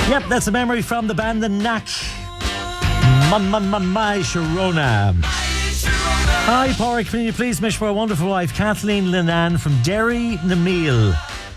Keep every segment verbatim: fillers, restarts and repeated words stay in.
Yep, that's a memory from the band The Knack. My, my, my, my Sharona. Hi, Porrick, can you please wish for a wonderful wife, Kathleen Linan from Derry Namil.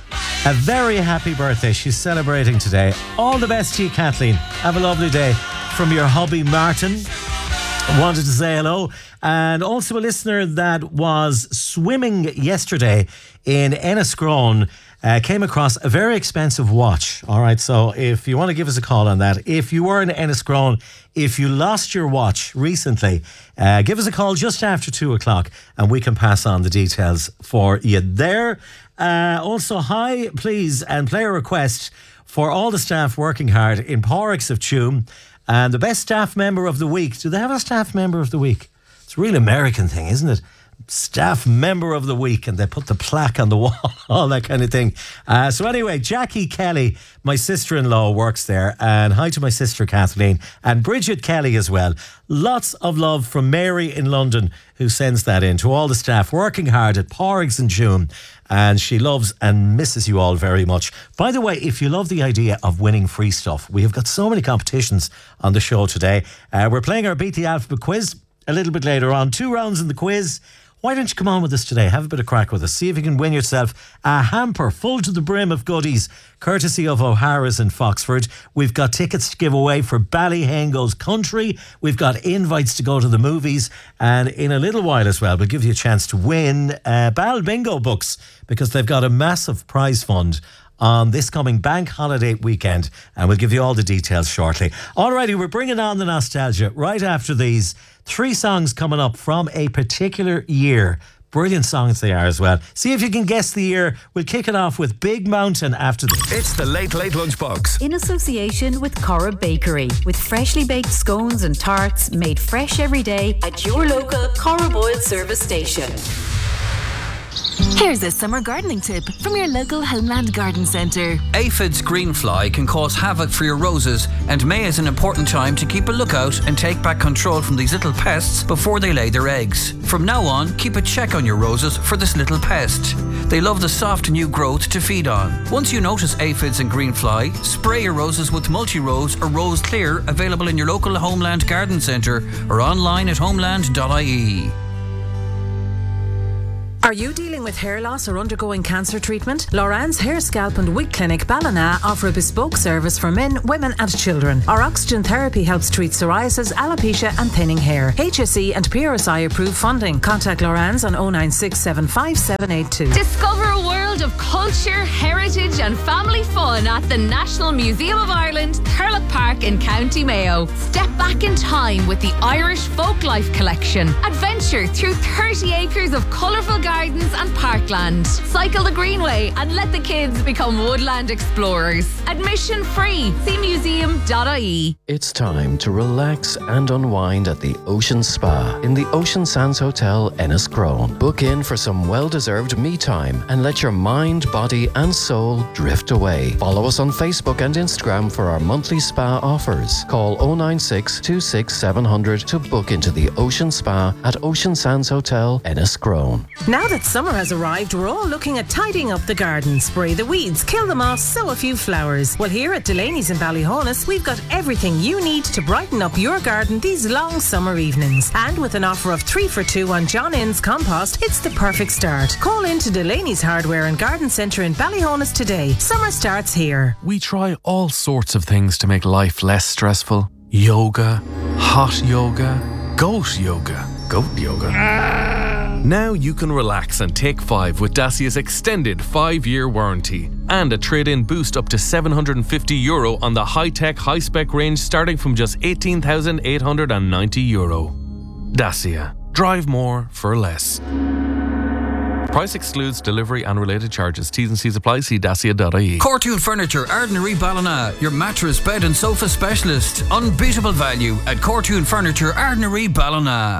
A very happy birthday. She's celebrating today. All the best to you, Kathleen. Have a lovely day. From your hubby, Martin. Wanted to say hello. And also a listener that was swimming yesterday in Enniscrone uh, came across a very expensive watch. All right, so if you want to give us a call on that, if you were in Enniscrone, if you lost your watch recently, uh, give us a call just after two o'clock and we can pass on the details for you there. Uh, also, hi, please, and play a request for all the staff working hard in Porricks of Tuam. And the best staff member of the week. Do they have a staff member of the week? It's a real American thing, isn't it? Staff member of the week, and they put the plaque on the wall, all that kind of thing. Uh, so anyway, Jackie Kelly, my sister-in-law, works there. And hi to my sister Kathleen and Bridget Kelly as well. Lots of love from Mary in London, who sends that in to all the staff working hard at Porricks and Tuam. And she loves and misses you all very much. By the way, if you love the idea of winning free stuff, we have got so many competitions on the show today. Uh, we're playing our Beat the Alphabet quiz a little bit later on. Two rounds in the quiz. Why don't you come on with us today? Have a bit of crack with us. See if you can win yourself a hamper full to the brim of goodies, courtesy of O'Hara's in Foxford. We've got tickets to give away for Ballyhane Goes Country. We've got invites to go to the movies. And in a little while as well, we'll give you a chance to win uh, Bal Bingo books, because they've got a massive prize fund on this coming bank holiday weekend, and we'll give you all the details shortly. Alrighty, we're bringing on the nostalgia right after these three songs coming up from a particular year. Brilliant songs they are as well. See if you can guess the year. We'll kick it off with Big Mountain after this. It's the Late Late Lunchbox. In association with Cora Bakery, with freshly baked scones and tarts made fresh every day at your local Cora Boyle service station. Here's a summer gardening tip from your local Homeland Garden Centre. Aphids greenfly can cause havoc for your roses, and May is an important time to keep a lookout and take back control from these little pests before they lay their eggs. From now on, keep a check on your roses for this little pest. They love the soft new growth to feed on. Once you notice aphids and greenfly, spray your roses with Multi-Rose or Rose Clear, available in your local Homeland Garden Centre or online at homeland dot I E. Are you dealing with hair loss or undergoing cancer treatment? Loran's Hair, Scalp and Wig Clinic Ballina offer a bespoke service for men, women and children. Our oxygen therapy helps treat psoriasis, alopecia and thinning hair. H S E and P R S I approved funding. Contact Loran's on oh nine six seven five seven eight two. Discover a world of culture, heritage and family fun at the National Museum of Ireland, Thurlock Park in County Mayo. Step back in time with the Irish Folklife Collection. Adventure through thirty acres of colourful gardens and parkland. Cycle the Greenway and let the kids become woodland explorers. Admission free. See museum dot I E. It's time to relax and unwind at the Ocean Spa in the Ocean Sands Hotel, Enniscrone. Book in for some well-deserved me time and let your mind, body and soul drift away. Follow us on Facebook and Instagram for our monthly spa offers. Call oh nine six two six seven hundred to book into the Ocean Spa at Ocean Sands Hotel, Enniscrone. Now that summer has arrived, we're all looking at tidying up the garden. Spray the weeds, kill them off, sow a few flowers. Well, here at Delaney's in Ballyhonus, we've got everything you need to brighten up your garden these long summer evenings. And with an offer of three for two on John Innes compost, it's the perfect start. Call in to Delaney's Hardware and Garden Centre in Ballyhonus today. Summer starts here. We try all sorts of things to make life less stressful. Yoga, hot yoga, goat yoga, goat yoga. Ah! Now you can relax and take five with Dacia's extended five-year warranty and a trade-in boost up to seven hundred fifty euro on the high-tech, high-spec range starting from just eighteen thousand eight hundred ninety euro. Dacia. Drive more for less. Price excludes delivery and related charges. T's and C's apply. See dacia dot I E. Cortoon Furniture, Ardnary Ballina, your mattress, bed and sofa specialist. Unbeatable value at Cortoon Furniture, Ardnary Ballina.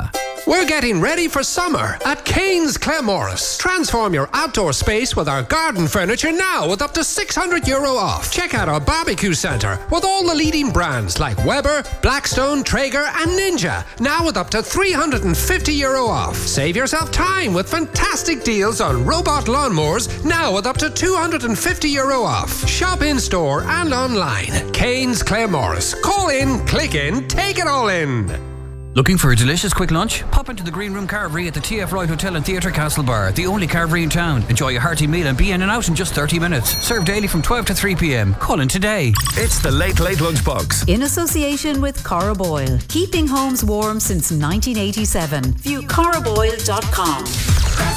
We're getting ready for summer at Kane's Claremorris. Transform your outdoor space with our garden furniture now with up to six hundred euro off. Check out our barbecue centre with all the leading brands like Weber, Blackstone, Traeger and Ninja. Now with up to three hundred fifty euro off. Save yourself time with fantastic deals on robot lawnmowers now with up to two hundred fifty euro off. Shop in store and online. Kane's Claremorris. Call in, click in, take it all in. Looking for a delicious quick lunch? Pop into the Green Room Carvery at the T F Wright Hotel and Theatre Castlebar, the only carvery in town. Enjoy a hearty meal and be in and out in just thirty minutes. Served daily from twelve to three p.m. Call in today. It's the Late Late Lunchbox. In association with Cora Boyle. Keeping homes warm since nineteen eighty-seven. View cora boyle dot com.